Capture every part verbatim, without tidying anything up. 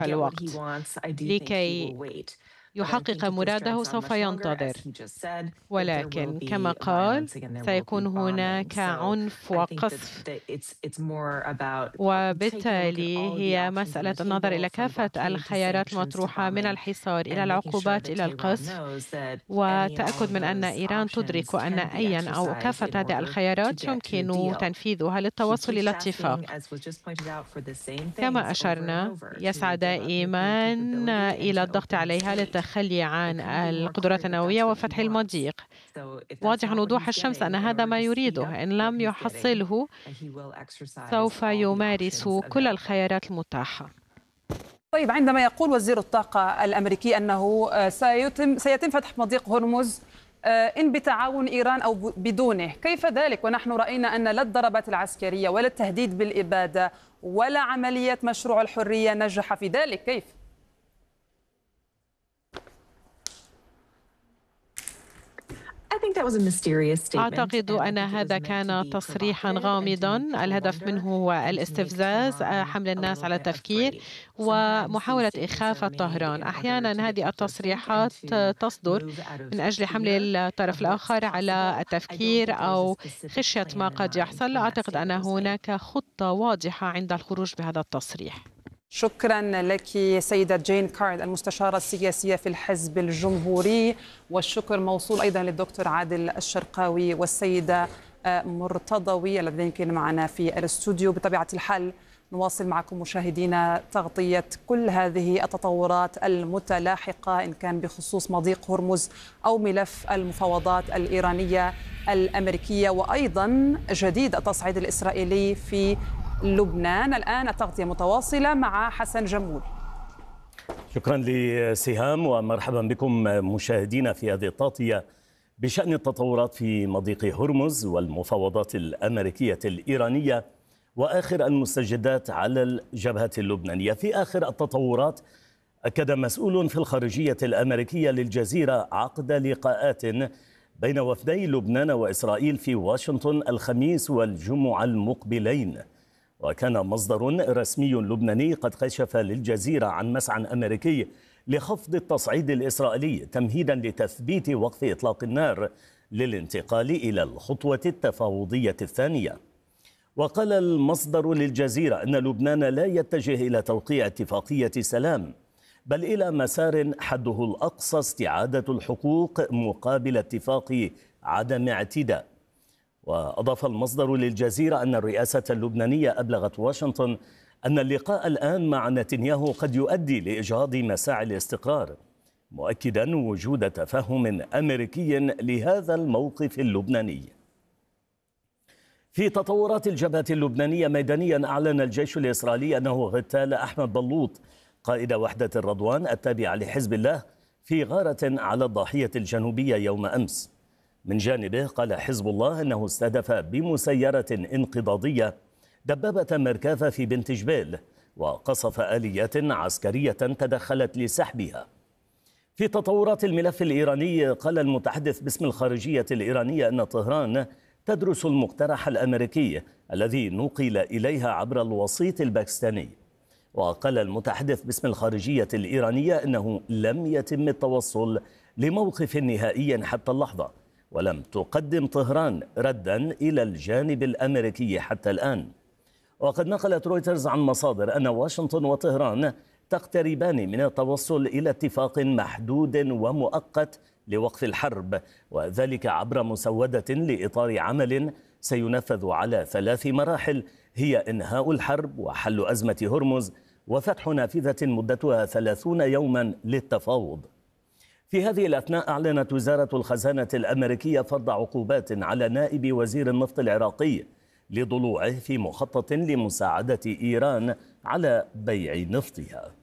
الوقت لكي يحقق مراده سوف ينتظر، ولكن كما قال سيكون هناك عنف وقصف، وبالتالي هي مسألة النظر إلى كافة الخيارات المطروحة من الحصار إلى العقوبات إلى القصف، وتأكد من أن إيران تدرك أن أيا أو كافة هذه الخيارات يمكن تنفيذها للتوصل إلى اتفاق. كما أشرنا يسعى دائما إلى الضغط عليها للتخلي عن القدرات النووية وفتح المضيق. واضح وضوح الشمس أن هذا ما يريده، إن لم يحصله سوف يمارس كل الخيارات المتاحة. طيب، عندما يقول وزير الطاقة الأمريكي أنه سيتم سيتم فتح مضيق هرمز إن بتعاون إيران أو بدونه، كيف ذلك ونحن رأينا أن لا الضربات العسكرية ولا التهديد بالإبادة ولا عملية مشروع الحرية نجح في ذلك؟ كيف؟ أعتقد أن هذا كان تصريحا غامضا، الهدف منه هو الاستفزاز، حمل الناس على التفكير ومحاولة إخافة طهران. أحيانا هذه التصريحات تصدر من أجل حمل الطرف الآخر على التفكير أو خشية ما قد يحصل. لا أعتقد أن هناك خطة واضحة عند الخروج بهذا التصريح. شكرا لك سيدة جين كارد، المستشارة السياسية في الحزب الجمهوري، والشكر موصول أيضا للدكتور عادل الشرقاوي والسيدة مرتضوي الذين كانوا معنا في الاستوديو. بطبيعة الحال نواصل معكم مشاهدينا تغطية كل هذه التطورات المتلاحقة إن كان بخصوص مضيق هرمز أو ملف المفاوضات الإيرانية الأمريكية، وأيضا جديد التصعيد الإسرائيلي في لبنان. الآن التغطية متواصلة مع حسن جمول. شكرا لسهام ومرحبا بكم مشاهدينا في هذه التغطية بشأن التطورات في مضيق هرمز والمفاوضات الأمريكية الإيرانية وآخر المستجدات على الجبهة اللبنانية. في آخر التطورات أكد مسؤول في الخارجية الأمريكية للجزيرة عقد لقاءات بين وفدي لبنان وإسرائيل في واشنطن الخميس والجمعة المقبلين. وكان مصدر رسمي لبناني قد كشف للجزيرة عن مسعى أمريكي لخفض التصعيد الإسرائيلي تمهيدا لتثبيت وقف إطلاق النار للانتقال إلى الخطوة التفاوضية الثانية. وقال المصدر للجزيرة أن لبنان لا يتجه إلى توقيع اتفاقية سلام، بل إلى مسار حده الأقصى استعادة الحقوق مقابل اتفاق عدم اعتداء. وأضاف المصدر للجزيرة أن الرئاسة اللبنانية أبلغت واشنطن أن اللقاء الآن مع نتنياهو قد يؤدي لإجهاض مساعي الاستقرار، مؤكدا وجود تفهم أمريكي لهذا الموقف اللبناني. في تطورات الجبهة اللبنانية ميدانيا، أعلن الجيش الإسرائيلي أنه اغتال أحمد بلوط قائد وحدة الرضوان التابعة لحزب الله في غارة على الضاحية الجنوبية يوم أمس. من جانبه قال حزب الله أنه استهدف بمسيرة انقضاضية دبابة مركافة في بنت جبيل وقصف آليات عسكرية تدخلت لسحبها. في تطورات الملف الإيراني، قال المتحدث باسم الخارجية الإيرانية أن طهران تدرس المقترح الأمريكي الذي نقل إليها عبر الوسيط الباكستاني. وقال المتحدث باسم الخارجية الإيرانية أنه لم يتم التوصل لموقف نهائي حتى اللحظة، ولم تقدم طهران ردا إلى الجانب الأمريكي حتى الآن. وقد نقلت رويترز عن مصادر أن واشنطن وطهران تقتربان من التوصل إلى اتفاق محدود ومؤقت لوقف الحرب، وذلك عبر مسودة لإطار عمل سينفذ على ثلاث مراحل، هي إنهاء الحرب وحل أزمة هرمز وفتح نافذة مدتها ثلاثون يوما للتفاوض. في هذه الأثناء أعلنت وزارة الخزانة الأمريكية فرض عقوبات على نائب وزير النفط العراقي لضلوعه في مخطط لمساعدة إيران على بيع نفطها.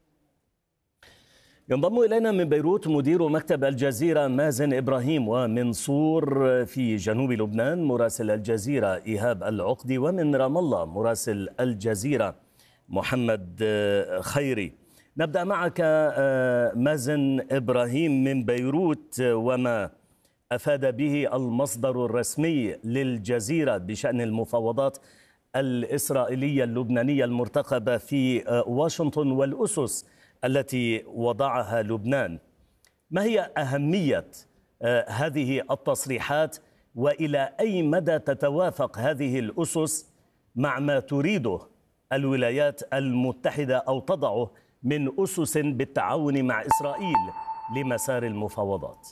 ينضم إلينا من بيروت مدير مكتب الجزيرة مازن إبراهيم، ومن صور في جنوب لبنان مراسل الجزيرة إيهاب العقدي، ومن رام الله مراسل الجزيرة محمد خيري. نبدأ معك مازن إبراهيم من بيروت، وما أفاد به المصدر الرسمي للجزيرة بشأن المفاوضات الإسرائيلية اللبنانية المرتقبة في واشنطن والأسس التي وضعها لبنان. ما هي أهمية هذه التصريحات وإلى أي مدى تتوافق هذه الأسس مع ما تريده الولايات المتحدة أو تضعه من أسس بالتعاون مع إسرائيل لمسار المفاوضات؟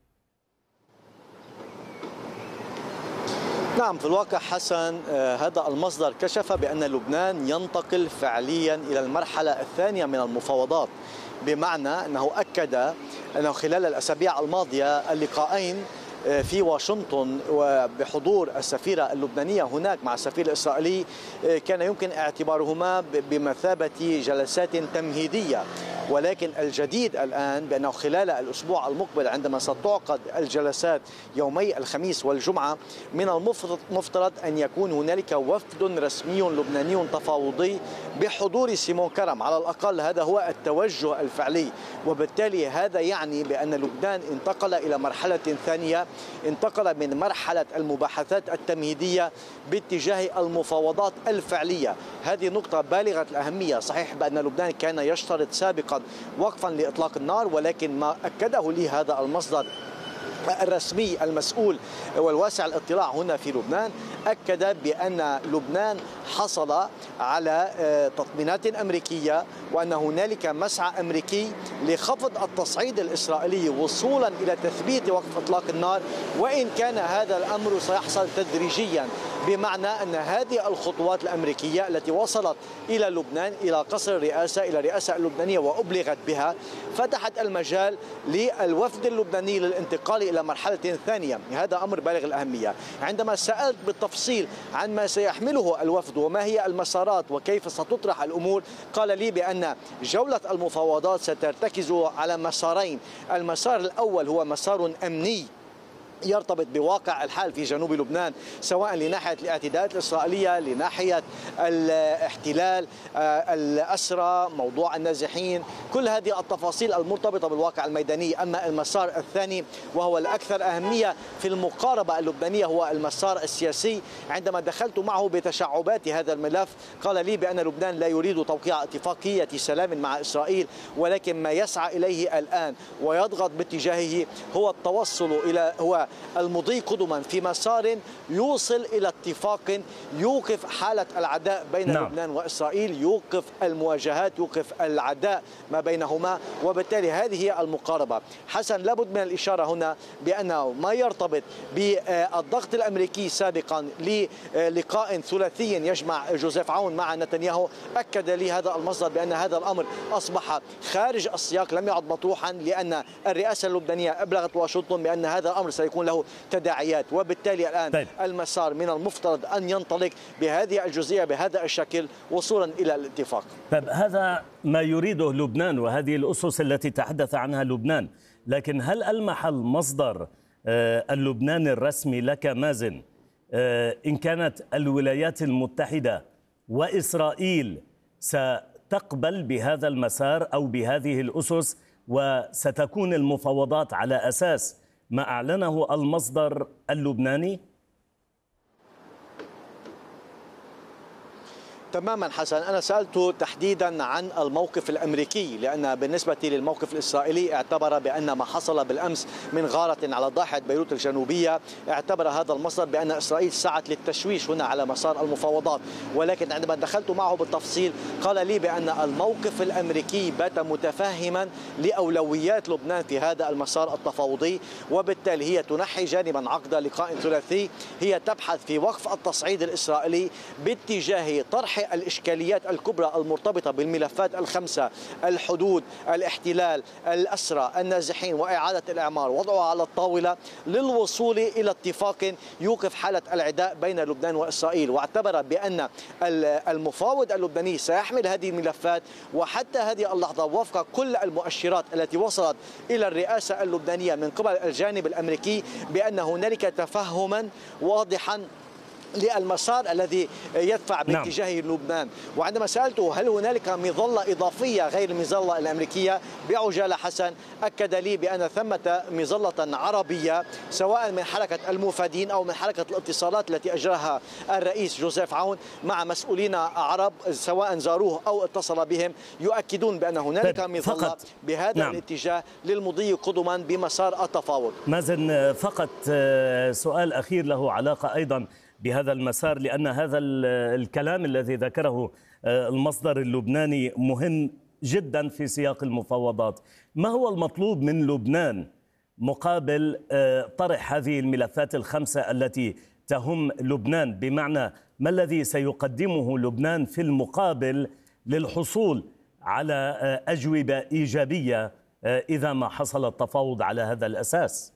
نعم، في الواقع حسن هذا المصدر كشف بأن لبنان ينتقل فعليا إلى المرحلة الثانية من المفاوضات، بمعنى أنه أكد أنه خلال الأسابيع الماضية اللقاءين في واشنطن وبحضور السفيرة اللبنانية هناك مع السفير الإسرائيلي كان يمكن اعتبارهما بمثابة جلسات تمهيدية، ولكن الجديد الآن بأنه خلال الأسبوع المقبل عندما ستعقد الجلسات يومي الخميس والجمعة من المفترض أن يكون هنالك وفد رسمي لبناني تفاوضي بحضور سيمون كرم، على الأقل هذا هو التوجه الفعلي. وبالتالي هذا يعني بأن لبنان انتقل إلى مرحلة ثانية، انتقل من مرحلة المباحثات التمهيدية باتجاه المفاوضات الفعلية. هذه نقطة بالغة الأهمية. صحيح بأن لبنان كان يشترط سابقا وقفا لإطلاق النار، ولكن ما أكده لي هذا المصدر الرسمي المسؤول والواسع الاطلاع هنا في لبنان، أكد بأن لبنان حصل على تطمينات أمريكية وأن هنالك مسعى أمريكي لخفض التصعيد الإسرائيلي وصولا إلى تثبيت وقف إطلاق النار، وإن كان هذا الأمر سيحصل تدريجيا، بمعنى أن هذه الخطوات الأمريكية التي وصلت إلى لبنان إلى قصر الرئاسة إلى الرئاسة اللبنانية وأبلغت بها فتحت المجال للوفد اللبناني للانتقال إلى مرحلة ثانية. هذا أمر بالغ الأهمية. عندما سألت بالتفصيل عن ما سيحمله الوفد وما هي المسارات وكيف ستطرح الأمور، قال لي بأن جولة المفاوضات سترتكز على مسارين. المسار الأول هو مسار أمني يرتبط بواقع الحال في جنوب لبنان، سواء لناحية الاعتداءات الإسرائيلية، لناحية الاحتلال، الأسرى، موضوع النازحين، كل هذه التفاصيل المرتبطة بالواقع الميداني. أما المسار الثاني وهو الأكثر أهمية في المقاربة اللبنانية هو المسار السياسي. عندما دخلت معه بتشعبات هذا الملف قال لي بأن لبنان لا يريد توقيع اتفاقية سلام مع إسرائيل، ولكن ما يسعى إليه الآن ويضغط باتجاهه هو التوصل إلى هو المضي قدما في مسار يوصل إلى اتفاق يوقف حالة العداء بين نعم. لبنان وإسرائيل، يوقف المواجهات، يوقف العداء ما بينهما، وبالتالي هذه هي المقاربة. حسن، لابد من الإشارة هنا بأنه ما يرتبط بالضغط الأمريكي سابقا للقاء ثلاثي يجمع جوزيف عون مع نتنياهو، أكد لي هذا المصدر بأن هذا الأمر أصبح خارج السياق، لم يعد مطروحا، لأن الرئاسة اللبنانية أبلغت واشنطن بأن هذا الأمر سيكون له تداعيات. وبالتالي الآن طيب. المسار من المفترض أن ينطلق بهذه الجزئية بهذا الشكل وصولا إلى الاتفاق. طيب، هذا ما يريده لبنان وهذه الأسس التي تحدث عنها لبنان، لكن هل ألمح المصدر اللبناني الرسمي لك مازن إن كانت الولايات المتحدة وإسرائيل ستقبل بهذا المسار أو بهذه الأسس وستكون المفاوضات على أساس ما أعلنه المصدر اللبناني؟ تماما حسن، أنا سألته تحديدا عن الموقف الأمريكي، لأن بالنسبة للموقف الإسرائيلي اعتبر بأن ما حصل بالأمس من غارة على ضاحية بيروت الجنوبية، اعتبر هذا المصدر بأن إسرائيل سعت للتشويش هنا على مسار المفاوضات، ولكن عندما دخلت معه بالتفصيل قال لي بأن الموقف الأمريكي بات متفهما لأولويات لبنان في هذا المسار التفاوضي، وبالتالي هي تنحي جانبا عقد لقاء ثلاثي، هي تبحث في وقف التصعيد الإسرائيلي باتجاه طرح الإشكاليات الكبرى المرتبطة بالملفات الخمسة: الحدود، الاحتلال، الأسرى، النازحين، وإعادة الإعمار، وضعها على الطاولة للوصول إلى اتفاق يوقف حالة العداء بين لبنان وإسرائيل. واعتبر بأن المفاوض اللبناني سيحمل هذه الملفات، وحتى هذه اللحظة وفق كل المؤشرات التي وصلت إلى الرئاسة اللبنانية من قبل الجانب الأمريكي بأن هنالك تفهما واضحا للمسار الذي يدفع باتجاه نعم. لبنان. وعندما سألته هل هنالك مظلة إضافية غير المظلة الأمريكية، بعجالة حسن أكد لي بأن ثمة مظلة عربية سواء من حركة الموفدين أو من حركة الاتصالات التي أجراها الرئيس جوزيف عون مع مسؤولين عرب سواء زاروه أو اتصل بهم، يؤكدون بأن هنالك مظلة بهذا نعم. الاتجاه للمضي قدما بمسار التفاوض. مازن، فقط سؤال أخير له علاقة أيضا بهذا المسار، لأن هذا الكلام الذي ذكره المصدر اللبناني مهم جدا في سياق المفاوضات. ما هو المطلوب من لبنان مقابل طرح هذه الملفات الخمسة التي تهم لبنان؟ بمعنى ما الذي سيقدمه لبنان في المقابل للحصول على أجوبة إيجابية إذا ما حصل التفاوض على هذا الأساس؟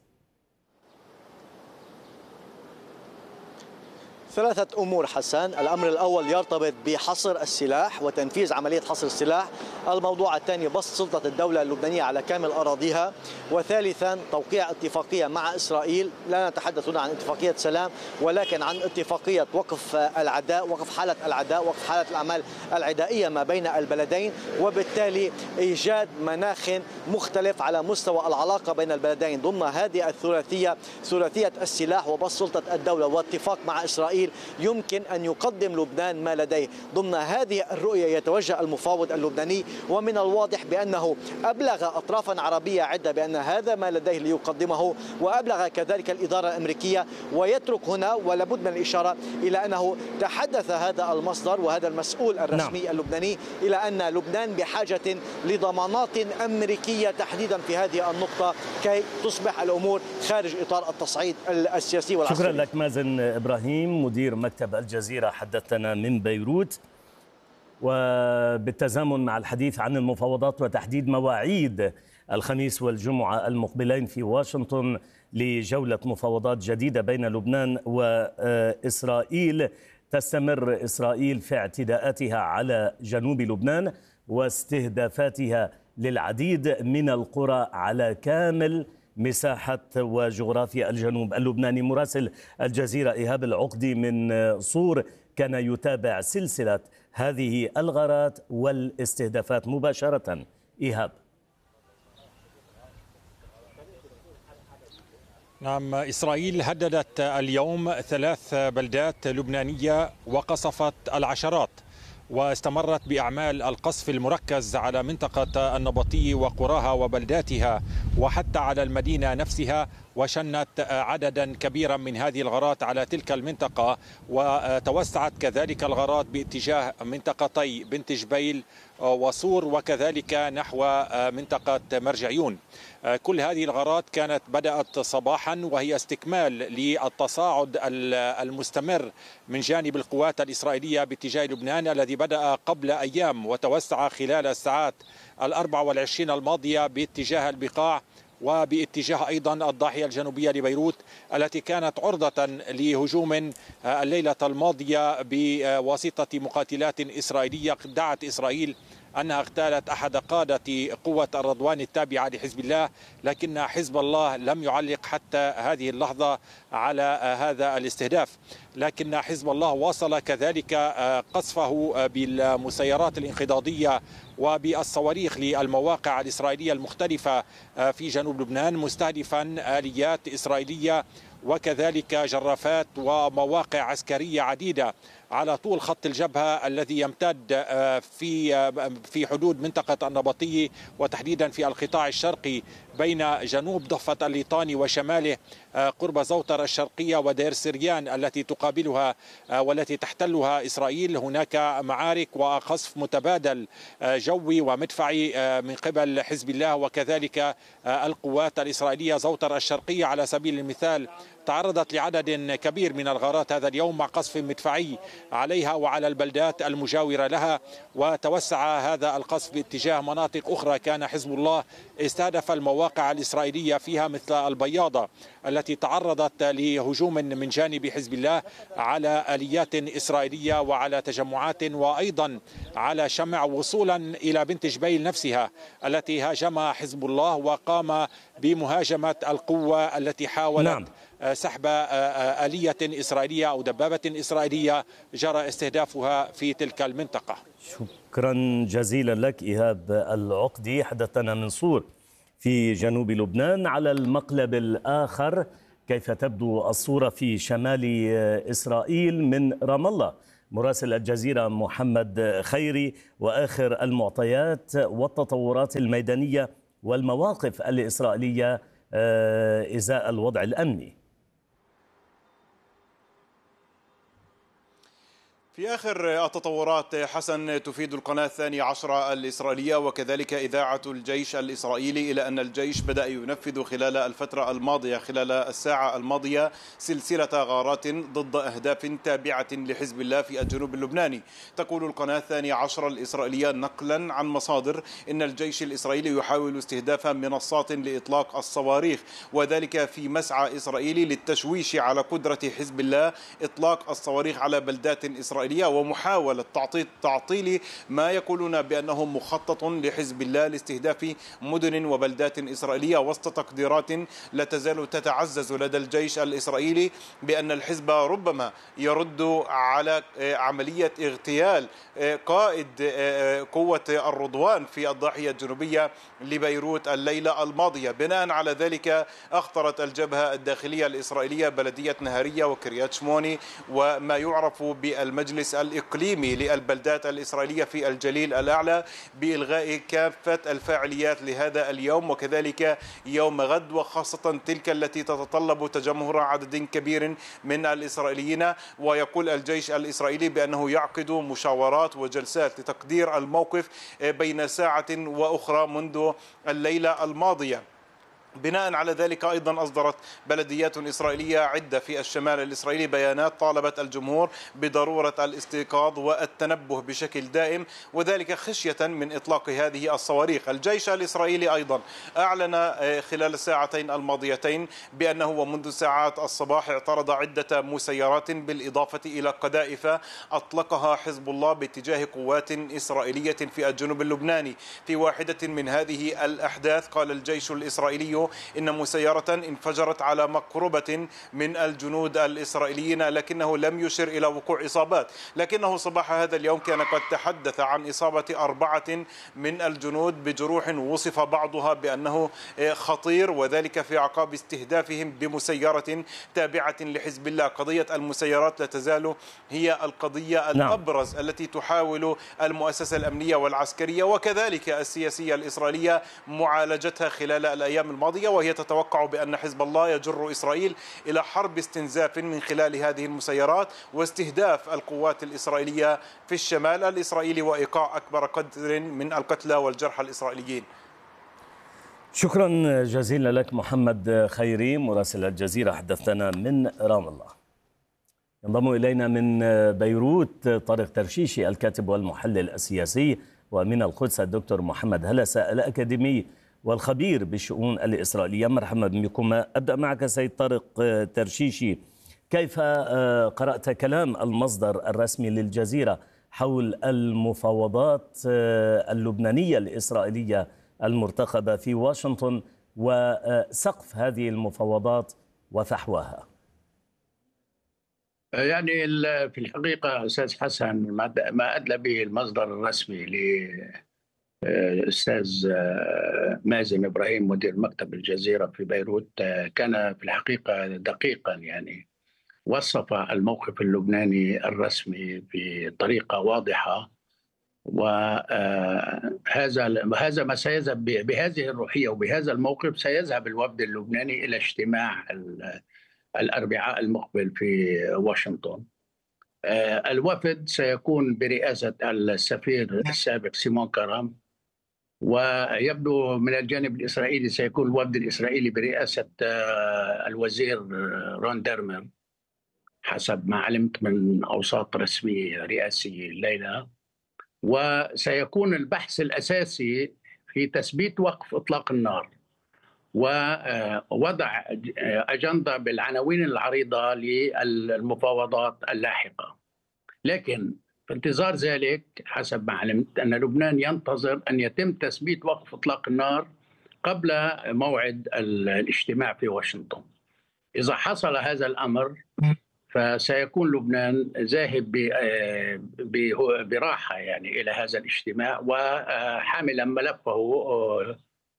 ثلاثة أمور حسن. الأمر الأول يرتبط بحصر السلاح وتنفيذ عملية حصر السلاح. الموضوع الثاني بسط سلطة الدولة اللبنانية على كامل أراضيها. وثالثا توقيع اتفاقية مع إسرائيل، لا نتحدث هنا عن اتفاقية سلام ولكن عن اتفاقية وقف العداء، وقف حالة العداء، وقف حالة الأعمال العدائية ما بين البلدين، وبالتالي إيجاد مناخ مختلف على مستوى العلاقة بين البلدين ضمن هذه الثلاثية، ثلاثية السلاح وبسط سلطة الدولة واتفاق مع إسرائيل. يمكن أن يقدم لبنان ما لديه. ضمن هذه الرؤية يتوجه المفاوض اللبناني، ومن الواضح بأنه أبلغ أطرافا عربية عدة بأن هذا ما لديه ليقدمه، وأبلغ كذلك الإدارة الأمريكية. ويترك هنا ولابد من الإشارة إلى أنه تحدث هذا المصدر وهذا المسؤول الرسمي نعم. اللبناني إلى أن لبنان بحاجة لضمانات أمريكية تحديدا في هذه النقطة كي تصبح الأمور خارج إطار التصعيد السياسي والعسكري. شكرا لك مازن إبراهيم، مدير مكتب الجزيرة، حدثنا من بيروت. وبالتزامن مع الحديث عن المفاوضات وتحديد مواعيد الخميس والجمعة المقبلين في واشنطن لجولة مفاوضات جديدة بين لبنان وإسرائيل، تستمر إسرائيل في اعتداءاتها على جنوب لبنان واستهدافاتها للعديد من القرى على كامل مساحة وجغرافيا الجنوب اللبناني. مراسل الجزيرة إيهاب العقدي من صور كان يتابع سلسلة هذه الغارات والاستهدافات مباشرة. إيهاب. نعم، إسرائيل هددت اليوم ثلاث بلدات لبنانية وقصفت العشرات، واستمرت بأعمال القصف المركز على منطقة النبطي وقراها وبلداتها وحتى على المدينة نفسها، وشنت عددا كبيرا من هذه الغارات على تلك المنطقة، وتوسعت كذلك الغارات باتجاه منطقتي بنت جبيل وصور وكذلك نحو منطقة مرجعيون. كل هذه الغارات كانت بدأت صباحا وهي استكمال للتصاعد المستمر من جانب القوات الإسرائيلية باتجاه لبنان الذي بدأ قبل أيام وتوسع خلال الساعات الأربع والعشرين الماضية باتجاه البقاع وباتجاه أيضا الضاحية الجنوبية لبيروت التي كانت عرضة لهجوم الليلة الماضية بواسطة مقاتلات إسرائيلية. دعت إسرائيل أنها اغتالت أحد قادة قوة الرضوان التابعة لحزب الله، لكن حزب الله لم يعلق حتى هذه اللحظة على هذا الاستهداف. لكن حزب الله واصل كذلك قصفه بالمسيرات الانقضاضية وبالصواريخ للمواقع الإسرائيلية المختلفة في جنوب لبنان، مستهدفا آليات إسرائيلية وكذلك جرافات ومواقع عسكرية عديدة على طول خط الجبهة الذي يمتد في في حدود منطقة النبطي وتحديدا في القطاع الشرقي بين جنوب ضفة الليطاني وشماله قرب زوطر الشرقية ودير سريان التي تقابلها والتي تحتلها إسرائيل. هناك معارك وقصف متبادل جوي ومدفعي من قبل حزب الله وكذلك القوات الإسرائيلية. زوطر الشرقية على سبيل المثال تعرضت لعدد كبير من الغارات هذا اليوم مع قصف مدفعي عليها وعلى البلدات المجاورة لها، وتوسع هذا القصف باتجاه مناطق أخرى كان حزب الله استهدف المواقع الإسرائيلية فيها مثل البياضة التي تعرضت لهجوم من جانب حزب الله على آليات إسرائيلية وعلى تجمعات وأيضا على شمع، وصولا إلى بنت جبيل نفسها التي هاجمها حزب الله وقام بمهاجمة القوة التي حاولت نعم. سحب آلية إسرائيلية أو دبابة إسرائيلية جرى استهدافها في تلك المنطقة. شكرا جزيلا لك إيهاب العقدي، حدثنا من صور في جنوب لبنان. على المقلب الآخر، كيف تبدو الصورة في شمال إسرائيل من رام الله؟ مراسل الجزيرة محمد خيري، وآخر المعطيات والتطورات الميدانية والمواقف الإسرائيلية إزاء الوضع الأمني. في آخر التطورات حسن، تفيد القناة الثانية عشرة الإسرائيلية وكذلك إذاعة الجيش الإسرائيلي إلى أن الجيش بدأ ينفذ خلال الفترة الماضية خلال الساعة الماضية سلسلة غارات ضد أهداف تابعة لحزب الله في الجنوب اللبناني. تقول القناة الثانية عشرة الإسرائيلية نقلا عن مصادر إن الجيش الإسرائيلي يحاول استهداف منصات لإطلاق الصواريخ، وذلك في مسعى إسرائيلي للتشويش على قدرة حزب الله إطلاق الصواريخ على بلدات إسرائيلية، ومحاولة تعطيل ما يقولون بأنه مخطط لحزب الله لاستهداف مدن وبلدات إسرائيلية، وسط تقديرات لا تزال تتعزز لدى الجيش الإسرائيلي بأن الحزب ربما يرد على عملية اغتيال قائد قوة الرضوان في الضاحية الجنوبية لبيروت الليلة الماضية. بناء على ذلك أخطرت الجبهة الداخلية الإسرائيلية بلدية نهارية وكريات شموني وما يعرف بالمجلس الإقليمي للبلدات الإسرائيلية في الجليل الأعلى بإلغاء كافة الفاعليات لهذا اليوم وكذلك يوم غد، وخاصة تلك التي تتطلب تجمهر عدد كبير من الإسرائيليين. ويقول الجيش الإسرائيلي بأنه يعقد مشاورات وجلسات لتقدير الموقف بين ساعة وأخرى منذ الليلة الماضية. بناء على ذلك أيضا أصدرت بلديات إسرائيلية عدة في الشمال الإسرائيلي بيانات طالبت الجمهور بضرورة الاستيقاظ والتنبه بشكل دائم، وذلك خشية من إطلاق هذه الصواريخ. الجيش الإسرائيلي أيضا أعلن خلال الساعتين الماضيتين بأنه منذ ساعات الصباح اعترض عدة مسيرات بالإضافة إلى قذائف أطلقها حزب الله باتجاه قوات إسرائيلية في الجنوب اللبناني. في واحدة من هذه الأحداث قال الجيش الإسرائيلي إن مسيرة انفجرت على مقربة من الجنود الإسرائيليين، لكنه لم يشر إلى وقوع إصابات، لكنه صباح هذا اليوم كان قد تحدث عن إصابة أربعة من الجنود بجروح وصف بعضها بأنه خطير، وذلك في عقاب استهدافهم بمسيرة تابعة لحزب الله. قضية المسيرات لا تزال هي القضية الأبرز نعم. التي تحاول المؤسسة الأمنية والعسكرية وكذلك السياسية الإسرائيلية معالجتها خلال الأيام الماضية، وهي تتوقع بأن حزب الله يجر إسرائيل إلى حرب استنزاف من خلال هذه المسيرات واستهداف القوات الإسرائيلية في الشمال الإسرائيلي وإيقاع أكبر قدر من القتلى والجرحى الإسرائيليين. شكرا جزيلا لك محمد خيري مراسل الجزيرة، حدثنا من رام الله. ينضم إلينا من بيروت طارق ترشيشي الكاتب والمحلل السياسي، ومن القدس الدكتور محمد هلسة الأكاديمي والخبير بالشؤون الإسرائيلية. مرحبا بكم. أبدأ معك سيد طارق ترشيشي، كيف قرأت كلام المصدر الرسمي للجزيرة حول المفاوضات اللبنانية الإسرائيلية المرتقبة في واشنطن وسقف هذه المفاوضات وفحواها؟ يعني في الحقيقة أستاذ حسن ما أدلى به المصدر الرسمي ل الأستاذ مازن إبراهيم مدير مكتب الجزيرة في بيروت كان في الحقيقة دقيقا، يعني وصف الموقف اللبناني الرسمي بطريقة واضحة، وهذا هذا ما سيذهب بهذه الروحية وبهذا الموقف سيذهب الوفد اللبناني إلى اجتماع الأربعاء المقبل في واشنطن. الوفد سيكون برئاسة السفير السابق سيمون كرام، ويبدو من الجانب الإسرائيلي سيكون الوفد الإسرائيلي برئاسة الوزير رون ديرمر حسب ما علمت من أوساط رسمية رئاسية الليلة. وسيكون البحث الأساسي في تثبيت وقف إطلاق النار ووضع أجندة بالعناوين العريضة للمفاوضات اللاحقة. لكن في انتظار ذلك حسب ما علمت أن لبنان ينتظر أن يتم تثبيت وقف إطلاق النار قبل موعد الاجتماع في واشنطن. إذا حصل هذا الأمر فسيكون لبنان ذاهب براحة يعني إلى هذا الاجتماع وحاملا ملفه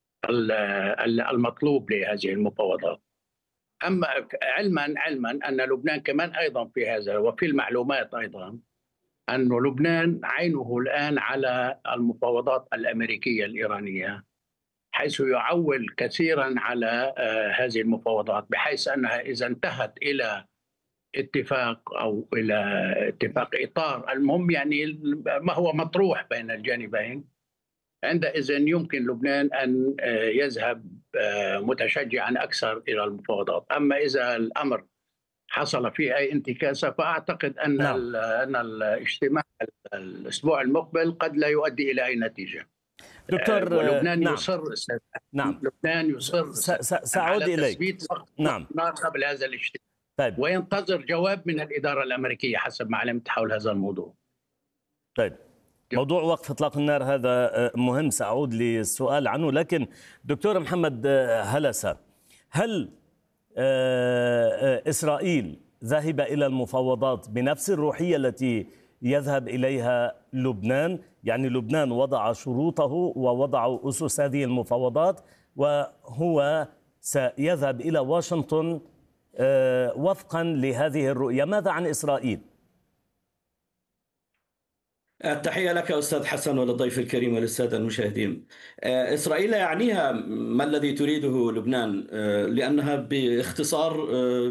المطلوب لهذه المفاوضات. أما علما علما أن لبنان كمان أيضا في هذا، وفي المعلومات أيضا أن لبنان عينه الآن على المفاوضات الأمريكية الإيرانية، حيث يعول كثيرا على هذه المفاوضات، بحيث أنها إذا انتهت إلى اتفاق أو إلى اتفاق إطار المهم يعني ما هو مطروح بين الجانبين، عندئذ يمكن لبنان أن يذهب متشجعا أكثر إلى المفاوضات. أما إذا الأمر حصل فيه أي انتكاسة فأعتقد أن نعم. أن الاجتماع الأسبوع المقبل قد لا يؤدي إلى أي نتيجة. دكتور ولبنان نعم. يصر نعم. لبنان يصر سأعود على إليك. تثبيت وقت نعم. قبل هذا الاجتماع. طيب. وينتظر جواب من الإدارة الأمريكية حسب ما علمت حول هذا الموضوع. طيب، موضوع وقف إطلاق النار هذا مهم، سأعود للسؤال عنه، لكن دكتور محمد هلسة، هل إسرائيل ذهب إلى المفاوضات بنفس الروحية التي يذهب إليها لبنان؟ يعني لبنان وضع شروطه ووضع أسس هذه المفاوضات وهو سيذهب إلى واشنطن وفقا لهذه الرؤية. ماذا عن إسرائيل؟ التحية لك أستاذ حسن وللضيف الكريم وللسادة المشاهدين. إسرائيل يعنيها ما الذي تريده لبنان، لأنها باختصار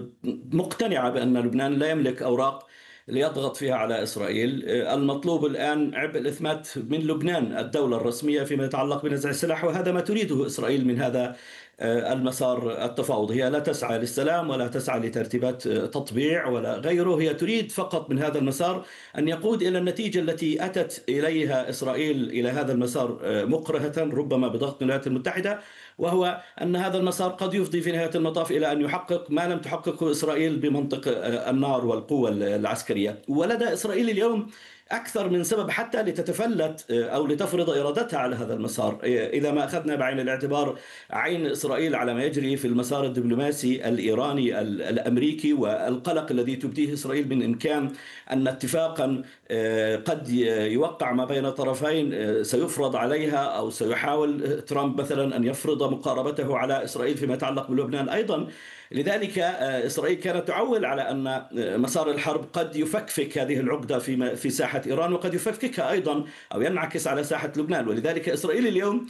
مقتنعة بأن لبنان لا يملك أوراق ليضغط فيها على إسرائيل. المطلوب الآن عبء الإثبات من لبنان الدولة الرسمية فيما يتعلق بنزع السلاح، وهذا ما تريده إسرائيل من هذا المسار التفاوضي. هي لا تسعى للسلام ولا تسعى لترتيبات تطبيع ولا غيره، هي تريد فقط من هذا المسار أن يقود إلى النتيجة التي أتت إليها إسرائيل إلى هذا المسار مكرهة ربما بضغط الولايات المتحدة، وهو أن هذا المسار قد يفضي في نهاية المطاف إلى أن يحقق ما لم تحققه إسرائيل بمنطق النار والقوة العسكرية. ولدى إسرائيل اليوم أكثر من سبب حتى لتتفلت أو لتفرض إرادتها على هذا المسار. إذا ما أخذنا بعين الاعتبار عين إسرائيل على ما يجري في المسار الدبلوماسي الإيراني الأمريكي والقلق الذي تبديه إسرائيل من إمكان أن اتفاقا قد يوقع ما بين طرفين سيفرض عليها، أو سيحاول ترامب مثلا أن يفرض مقاربته على إسرائيل فيما يتعلق بلبنان أيضا. لذلك إسرائيل كانت تعول على أن مسار الحرب قد يفكفك هذه العقدة في في ساحة إيران، وقد يفككها أيضا أو ينعكس على ساحة لبنان. ولذلك إسرائيل اليوم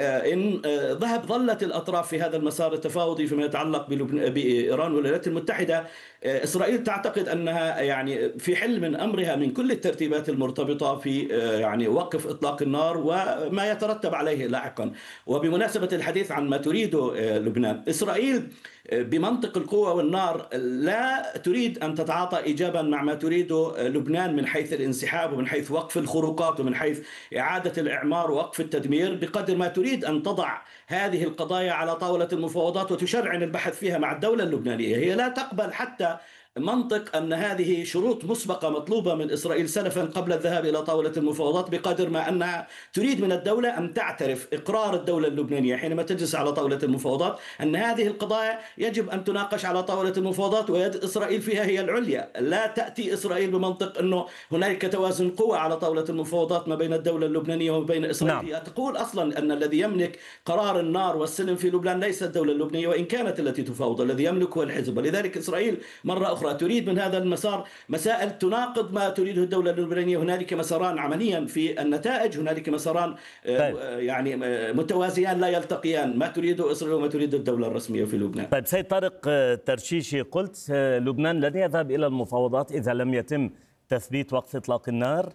إن ذهب ظلت الأطراف في هذا المسار التفاوضي فيما يتعلق بإيران والولايات المتحدة، إسرائيل تعتقد أنها يعني في حل من أمرها من كل الترتيبات المرتبطة في يعني وقف إطلاق النار وما يترتب عليه لاحقا. وبمناسبة الحديث عن ما تريده لبنان، إسرائيل بمنطق القوة والنار لا تريد أن تتعاطى إيجابا مع ما تريده لبنان من حيث الانسحاب ومن حيث وقف الخروقات ومن حيث إعادة الإعمار ووقف التدمير، بقدر ما تريد أن تضع هذه القضايا على طاولة المفاوضات وتشرعن البحث فيها مع الدولة اللبنانية. هي لا تقبل حتى منطق أن هذه شروط مسبقة مطلوبة من إسرائيل سلفا قبل الذهاب إلى طاولة المفاوضات، بقدر ما أنها تريد من الدولة أن تعترف إقرار الدولة اللبنانية حينما تجلس على طاولة المفاوضات أن هذه القضايا يجب أن تناقش على طاولة المفاوضات ويد إسرائيل فيها هي العليا. لا تأتي إسرائيل بمنطق أنه هنالك توازن قوى على طاولة المفاوضات ما بين الدولة اللبنانية وما بين إسرائيل. نعم. تقول أصلا أن الذي يملك قرار النار والسلم في لبنان ليس الدولة اللبنانية وإن كانت التي تفاوض، الذي يملك هو الحزب. ولذلك إسرائيل مرة أخرى تريد من هذا المسار مسائل تناقض ما تريده الدولة اللبنانية. هنالك مساران عمليا في النتائج، هنالك مساران طيب. يعني متوازيان لا يلتقيان، ما تريده إسرائيل وما تريد الدولة الرسمية في لبنان. طيب سيد طارق ترشيشي، قلت لبنان لن يذهب إلى المفاوضات إذا لم يتم تثبيت وقف إطلاق النار.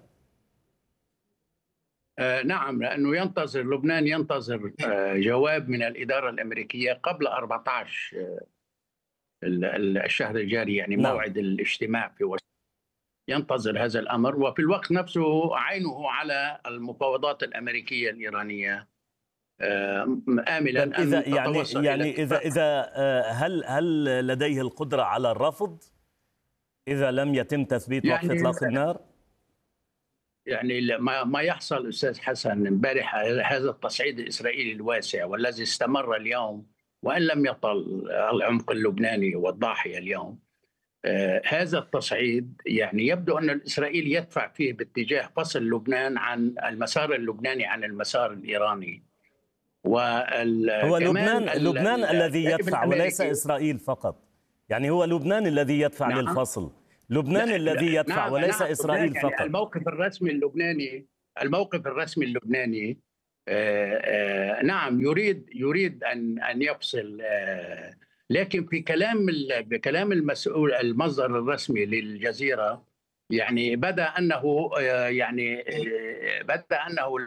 آه نعم، لأنه ينتظر لبنان ينتظر آه جواب من الإدارة الأمريكية قبل أربعة عشر آه الشهر الجاري، يعني نعم. موعد الاجتماع في واشنطن. ينتظر هذا الأمر، وفي الوقت نفسه عينه على المفاوضات الأمريكية الإيرانية آملا أن إذا يعني يعني إذا إذا هل هل لديه القدرة على الرفض إذا لم يتم تثبيت وقف يعني إطلاق النار؟ يعني ما ما يحصل أستاذ حسن امبارح، هذا التصعيد الإسرائيلي الواسع والذي استمر اليوم وإن لم يطل العمق اللبناني والضاحية اليوم، هذا التصعيد يعني يبدو أن الإسرائيلي يدفع فيه باتجاه فصل لبنان عن المسار اللبناني عن المسار الإيراني. هو لبنان لبنان الذي يدفع وليس إسرائيل فقط، يعني هو لبنان الذي يدفع نعم. للفصل، لبنان لا الذي يدفع نعم وليس نعم إسرائيل يعني فقط. الموقف الرسمي اللبناني الموقف الرسمي اللبناني آآ آآ نعم يريد يريد أن أن يفصل، لكن في كلام بكلام المسؤول المصدر الرسمي للجزيرة يعني بدا أنه يعني بدا أنه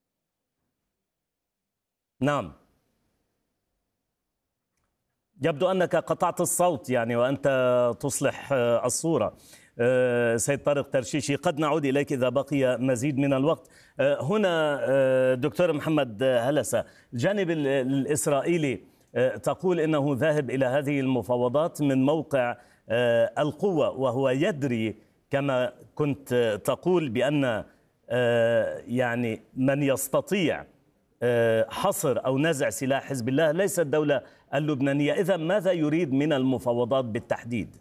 نعم. يبدو أنك قطعت الصوت يعني وأنت تصلح الصورة. سيد طارق ترشيشي، قد نعود إليك إذا بقي مزيد من الوقت. هنا دكتور محمد هلسة، الجانب الإسرائيلي تقول إنه ذاهب إلى هذه المفاوضات من موقع القوة، وهو يدري كما كنت تقول بأن يعني من يستطيع حصر أو نزع سلاح حزب الله ليس الدولة اللبنانية. إذا ماذا يريد من المفاوضات بالتحديد؟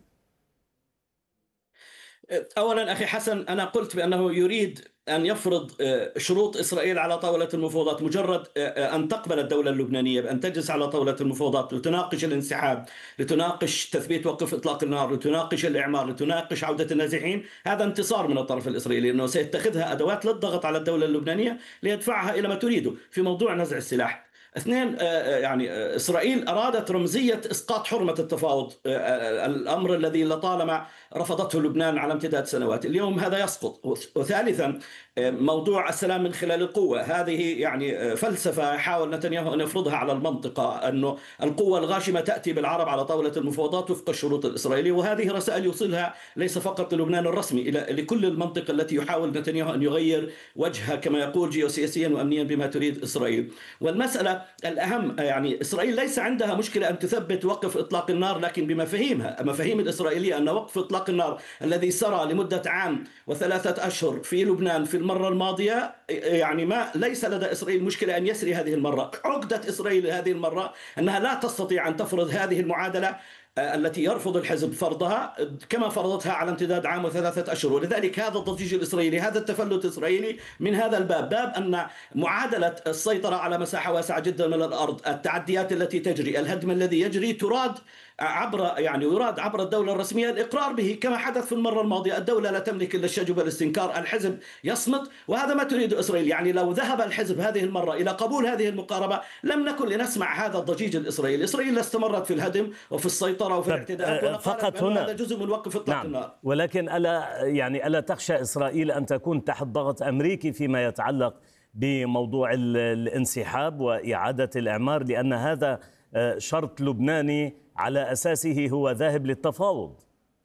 أولا أخي حسن، أنا قلت بأنه يريد أن يفرض شروط إسرائيل على طاولة المفاوضات. مجرد أن تقبل الدولة اللبنانية بأن تجلس على طاولة المفاوضات لتناقش الانسحاب، لتناقش تثبيت وقف إطلاق النار، لتناقش الإعمار، لتناقش عودة النازحين، هذا انتصار من الطرف الإسرائيلي، لأنه سيتخذها أدوات للضغط على الدولة اللبنانية ليدفعها إلى ما تريده في موضوع نزع السلاح. اثنين، يعني إسرائيل أرادت رمزية إسقاط حرمة التفاوض، الأمر الذي لطالما رفضته لبنان على امتداد سنوات، اليوم هذا يسقط. وثالثا موضوع السلام من خلال القوة، هذه يعني فلسفة حاول نتنياهو أن يفرضها على المنطقة، أنه القوة الغاشمة تأتي بالعرب على طاولة المفاوضات وفق الشروط الإسرائيلية، وهذه رسائل يوصلها ليس فقط للبنان الرسمي، إلى لكل المنطقة التي يحاول نتنياهو أن يغير وجهها كما يقول جيوسياسيا وأمنيا بما تريد إسرائيل. والمسألة الأهم يعني إسرائيل ليس عندها مشكلة أن تثبت وقف إطلاق النار، لكن بمفاهيمها، مفاهيم الإسرائيلية أن وقف إطلاق النار الذي سرى لمدة عام وثلاثة أشهر في لبنان في المرة الماضية، يعني ما ليس لدى إسرائيل مشكلة أن يسري هذه المرة. عقدة إسرائيل هذه المرة أنها لا تستطيع أن تفرض هذه المعادلة التي يرفض الحزب فرضها كما فرضتها على امتداد عام وثلاثة أشهر. ولذلك هذا الضجيج الإسرائيلي، هذا التفلت الإسرائيلي من هذا الباب، باب أن معادلة السيطرة على مساحة واسعة جدا من الأرض، التعديات التي تجري، الهدم الذي يجري، تراد عبر يعني يراد عبر الدولة الرسمية الإقرار به كما حدث في المرة الماضية. الدولة لا تملك إلا الشجب والاستنكار، الحزب يصمت، وهذا ما تريد إسرائيل. يعني لو ذهب الحزب هذه المرة إلى قبول هذه المقاربة لم نكن لنسمع هذا الضجيج الإسرائيلي. إسرائيل استمرت في الهدم وفي السيطرة وفي الاعتداءات، فقط هنا هذا جزء من وقف إطلاق نعم. النار. ولكن ألا يعني ألا تخشى إسرائيل أن تكون تحت ضغط أمريكي فيما يتعلق بموضوع الانسحاب وإعادة الإعمار، لأن هذا شرط لبناني على أساسه هو ذاهب للتفاوض؟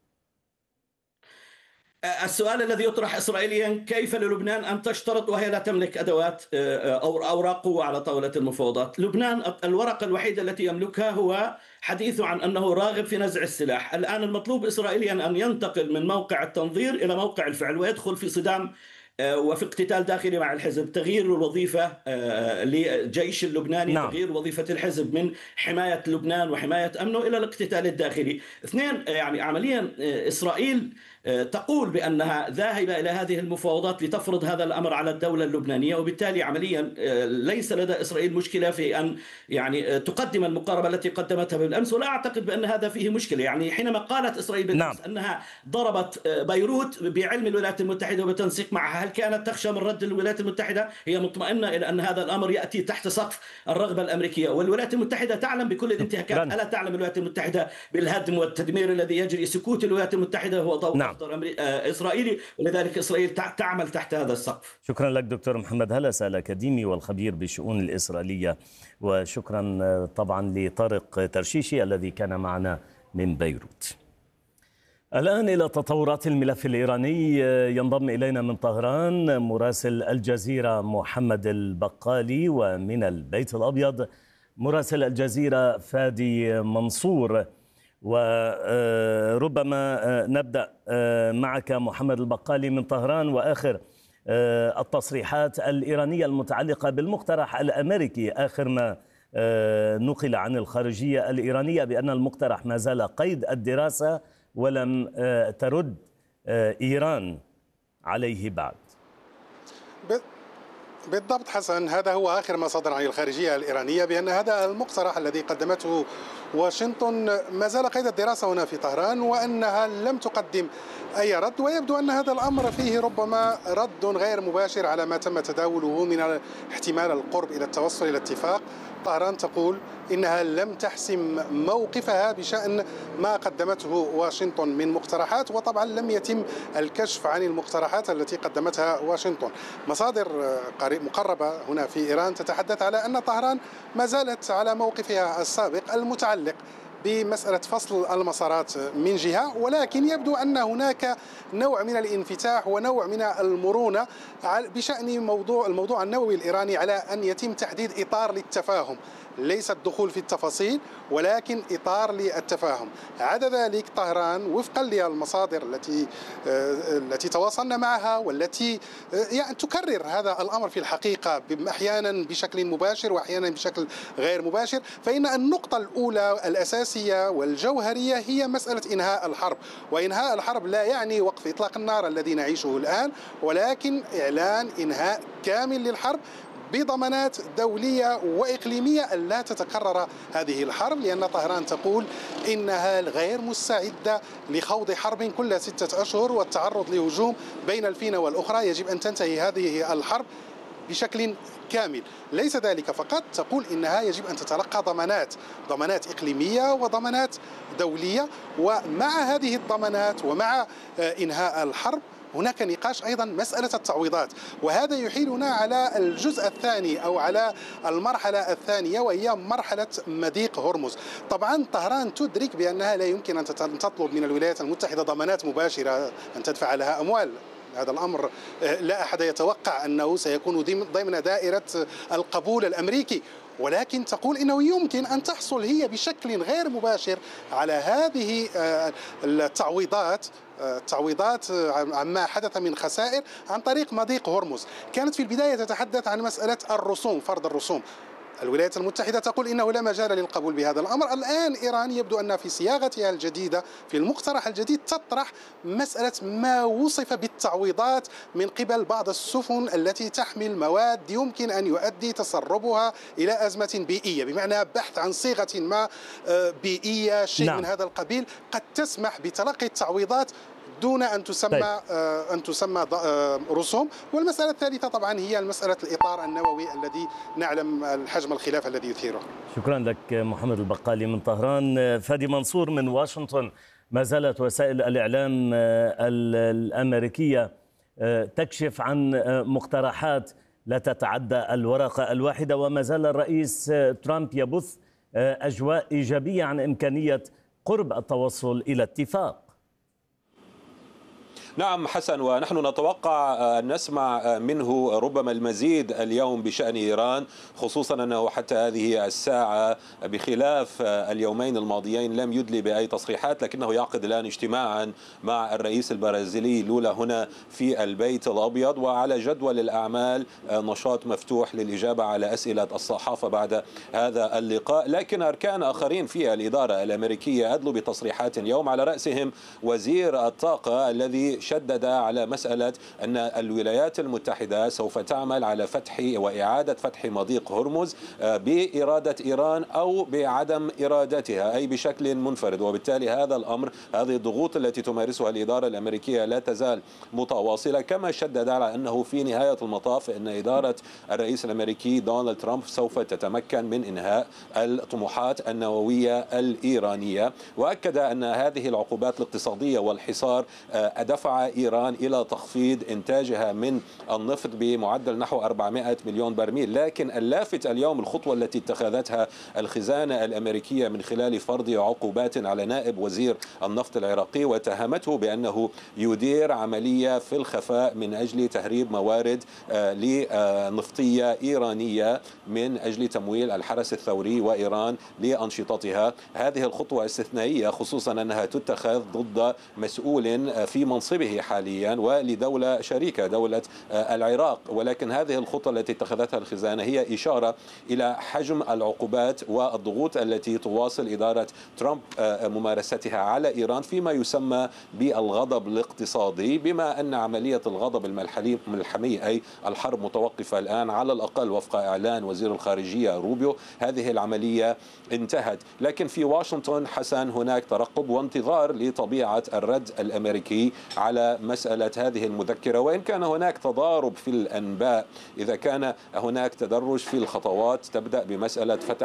السؤال الذي يطرح إسرائيليا، كيف للبنان أن تشترط وهي لا تملك أدوات أو أوراق قوة على طاولة المفاوضات؟ لبنان الورقة الوحيدة التي يملكها هو حديثه عن أنه راغب في نزع السلاح. الآن المطلوب إسرائيليا أن ينتقل من موقع التنظير إلى موقع الفعل ويدخل في صدام وفي اقتتال داخلي مع الحزب، تغيير الوظيفة للجيش اللبناني، نعم. تغيير وظيفة الحزب من حماية لبنان وحماية أمنه إلى الاقتتال الداخلي. اثنين، يعني عمليا إسرائيل تقول بأنها ذاهبة إلى هذه المفاوضات لتفرض هذا الأمر على الدولة اللبنانية، وبالتالي عمليا ليس لدى إسرائيل مشكلة في أن يعني تقدم المقاربة التي قدمتها بالأمس، ولا أعتقد بأن هذا فيه مشكلة. يعني حينما قالت إسرائيل بالأمس نعم. أنها ضربت بيروت بعلم الولايات المتحدة وبتنسيق معها، هل كانت تخشى من رد الولايات المتحدة؟ هي مطمئنة إلى أن هذا الأمر يأتي تحت سقف الرغبة الأمريكية، والولايات المتحدة تعلم بكل الانتهاكات. ألا تعلم الولايات المتحدة بالهدم والتدمير الذي يجري؟ سكوت الولايات المتحدة هو ضوء نعم. إسرائيلي، ولذلك إسرائيل تعمل تحت هذا السقف. شكرا لك دكتور محمد هلسة الأكاديمي والخبير بالشؤون الإسرائيلية، وشكرا طبعا لطارق ترشيشي الذي كان معنا من بيروت. الآن إلى تطورات الملف الإيراني، ينضم إلينا من طهران مراسل الجزيرة محمد البقالي، ومن البيت الأبيض مراسل الجزيرة فادي منصور. وربما نبدأ معك محمد البقالي من طهران، وآخر التصريحات الإيرانية المتعلقة بالمقترح الأمريكي، آخر ما نقل عن الخارجية الإيرانية بأن المقترح ما زال قيد الدراسة ولم ترد إيران عليه بعد. بالضبط حسن، هذا هو آخر ما صدر عن الخارجية الإيرانية، بأن هذا المقترح الذي قدمته واشنطن ما زال قيد الدراسة هنا في طهران، وأنها لم تقدم أي رد، ويبدو أن هذا الأمر فيه ربما رد غير مباشر على ما تم تداوله من احتمال القرب إلى التوصل إلى اتفاق. طهران تقول إنها لم تحسم موقفها بشأن ما قدمته واشنطن من مقترحات، وطبعا لم يتم الكشف عن المقترحات التي قدمتها واشنطن. مصادر مقربة هنا في إيران تتحدث على أن طهران ما زالت على موقفها السابق المتعلق بمسألة فصل المسارات من جهة، ولكن يبدو أن هناك نوع من الانفتاح ونوع من المرونة بشأن موضوع الموضوع النووي الإيراني، على أن يتم تحديد إطار للتفاهم، ليس الدخول في التفاصيل ولكن إطار للتفاهم. عدا ذلك طهران وفقا للمصادر التي التي تواصلنا معها والتي يعني تكرر هذا الأمر في الحقيقة أحيانا بشكل مباشر وأحيانا بشكل غير مباشر، فإن النقطة الأولى الأساسية والجوهرية هي مسألة إنهاء الحرب، وإنهاء الحرب لا يعني وقف إطلاق النار الذي نعيشه الآن، ولكن إعلان إنهاء كامل للحرب بضمانات دولية وإقليمية ألا تتكرر هذه الحرب، لأن طهران تقول إنها غير مستعدة لخوض حرب كل ستة أشهر والتعرض لهجوم بين الفينة والأخرى. يجب أن تنتهي هذه الحرب بشكل كامل. ليس ذلك فقط، تقول إنها يجب أن تتلقى ضمانات ضمانات إقليمية وضمانات دولية، ومع هذه الضمانات ومع إنهاء الحرب هناك نقاش أيضا مسألة التعويضات، وهذا يحيلنا على الجزء الثاني أو على المرحلة الثانية، وهي مرحلة مضيق هرمز. طبعا طهران تدرك بأنها لا يمكن أن تطلب من الولايات المتحدة ضمانات مباشرة أن تدفع لها أموال، هذا الأمر لا أحد يتوقع أنه سيكون ضمن دائرة القبول الأمريكي، ولكن تقول إنه يمكن أن تحصل هي بشكل غير مباشر على هذه التعويضات التعويضات عما حدث من خسائر عن طريق مضيق هرمز. كانت في البداية تتحدث عن مسألة الرسوم، فرض الرسوم. الولايات المتحدة تقول إنه لا مجال للقبول بهذا الأمر. الآن إيران يبدو أن في صياغتها الجديدة في المقترح الجديد تطرح مسألة ما وصف بالتعويضات من قبل بعض السفن التي تحمل مواد يمكن أن يؤدي تسربها إلى أزمة بيئية، بمعنى بحث عن صيغة ما بيئية، شيء نعم. من هذا القبيل قد تسمح بتلقي التعويضات دون أن تسمى طيب. أن تسمى رسوم. والمسألة الثالثة طبعا هي مسألة الإطار النووي الذي نعلم الحجم الخلاف الذي يثيره. شكرا لك محمد البقالي من طهران. فادي منصور من واشنطن، ما زالت وسائل الإعلام الأمريكية تكشف عن مقترحات لا تتعدى الورقة الواحدة، وما زال الرئيس ترامب يبث أجواء إيجابية عن إمكانية قرب التوصل إلى اتفاق. نعم حسن، ونحن نتوقع أن نسمع منه ربما المزيد اليوم بشأن إيران، خصوصا أنه حتى هذه الساعة بخلاف اليومين الماضيين لم يدلي بأي تصريحات، لكنه يعقد الآن اجتماعا مع الرئيس البرازيلي لولا هنا في البيت الأبيض، وعلى جدول الأعمال نشاط مفتوح للإجابة على أسئلة الصحافة بعد هذا اللقاء. لكن أركان آخرين في الإدارة الأمريكية أدلوا بتصريحات اليوم، على رأسهم وزير الطاقة الذي شدد على مسألة أن الولايات المتحدة سوف تعمل على فتح وإعادة فتح مضيق هرمز بإرادة إيران أو بعدم إرادتها، أي بشكل منفرد. وبالتالي هذا الأمر، هذه الضغوط التي تمارسها الإدارة الأمريكية لا تزال متواصلة. كما شدد على أنه في نهاية المطاف أن إدارة الرئيس الأمريكي دونالد ترامب سوف تتمكن من إنهاء الطموحات النووية الإيرانية، وأكد أن هذه العقوبات الاقتصادية والحصار دفع إيران إلى تخفيض إنتاجها من النفط بمعدل نحو أربعمائة مليون برميل. لكن اللافت اليوم الخطوة التي اتخذتها الخزانة الأمريكية من خلال فرض عقوبات على نائب وزير النفط العراقي، واتهمته بأنه يدير عملية في الخفاء من أجل تهريب موارد نفطية إيرانية من أجل تمويل الحرس الثوري وإيران لأنشطتها. هذه الخطوة استثنائية، خصوصا أنها تتخذ ضد مسؤول في منصبه دولته حاليا ولدولة شريكة دولة العراق. ولكن هذه الخطة التي اتخذتها الخزانة هي إشارة إلى حجم العقوبات والضغوط التي تواصل إدارة ترامب ممارستها على إيران فيما يسمى بالغضب الاقتصادي، بما أن عملية الغضب الملحمي أي الحرب متوقفة الآن على الأقل وفق إعلان وزير الخارجية روبيو. هذه العملية انتهت، لكن في واشنطن حسن هناك ترقب وانتظار لطبيعة الرد الأمريكي على مسألة هذه المذكرة، وإن كان هناك تضارب في الأنباء إذا كان هناك تدرج في الخطوات تبدأ بمسألة فتح